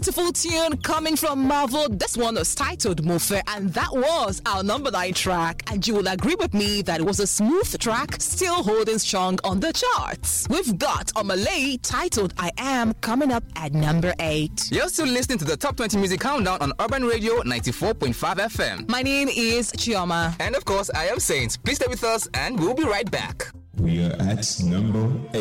beautiful tune coming from Marvel. This one was titled Mofe, and that was our number 9 track. And you will agree with me that it was a smooth track, still holding strong on the charts. We've got Omalay titled I Am coming up at number 8. You're still listening to the Top 20 Music Countdown on Urban Radio 94.5 FM. My name is Chioma. And of course, I am Saint. Please stay with us and we'll be right back. We are at number 8.